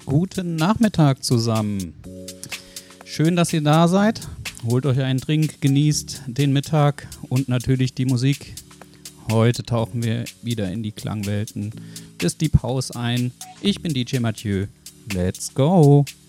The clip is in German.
Guten Nachmittag zusammen. Schön, dass ihr da seid. Holt euch einen Drink, genießt den Mittag und natürlich die Musik. Heute tauchen wir wieder in die Klangwelten des Deep House ein. Ich bin DJ Mathieu. Let's go!